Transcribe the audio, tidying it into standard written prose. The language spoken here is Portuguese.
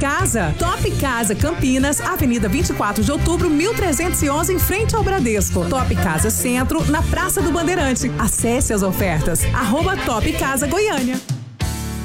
casa. Top Casa Campinas, Avenida 24 de Outubro, 1311, em frente ao Bradesco. Top Casa Centro, na Praça do Bandeirante. Acesse as ofertas. @Top Casa Goiânia.